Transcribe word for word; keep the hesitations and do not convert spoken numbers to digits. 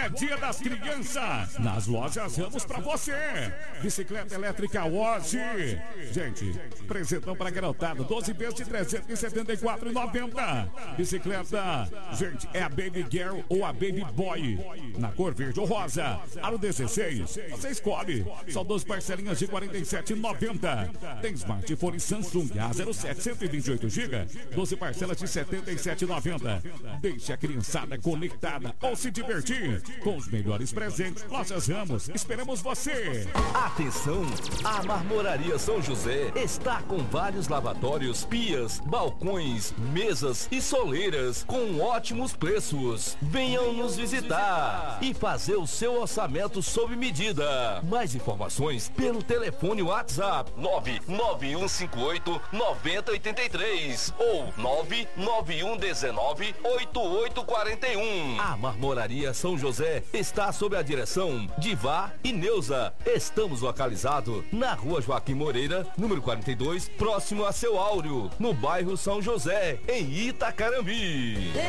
agora é dia das crianças. Nas lojas Ramos pra você. Bicicleta elétrica hoje. Gente, presentão pra garotada. doze vezes de trezentos e setenta e quatro reais e noventa centavos. Bicicleta, gente, é a Baby Girl ou a Baby Boy. Na cor verde ou rosa. Aro dezesseis. Você escolhe. Só doze parcelinhas de quarenta e sete reais e noventa centavos. Tem smartphone Samsung A zero sete, cento e vinte e oito gigas. doze parcelas de setenta e sete reais e noventa centavos. Deixe a criançada conectada ou se divertir com os melhores presentes. Lojas Ramos, esperamos você. Atenção, a Marmoraria São José está com vários lavatórios, pias, balcões, mesas e soleiras com ótimos preços. Venham nos visitar e fazer o seu orçamento sob medida. Mais informações pelo telefone WhatsApp nove nove um cinco oito nove zero oito três ou nove nove um um nove oito oito quatro um. A Marmoraria São José está sob a direção de Vá e Neuza. Estamos localizados na Rua Joaquim Moreira, número quarenta e dois, próximo a Seu Áureo, no bairro São José, em Itacarambi.